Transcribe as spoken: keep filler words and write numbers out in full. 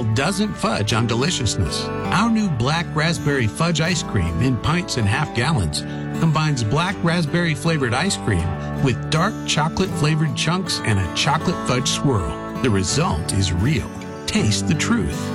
style doesn't fudge on deliciousness. Our new black raspberry fudge ice cream in pints and half gallons combines black raspberry flavored ice cream with dark chocolate flavored chunks and a chocolate fudge swirl. The result is real. Taste the truth.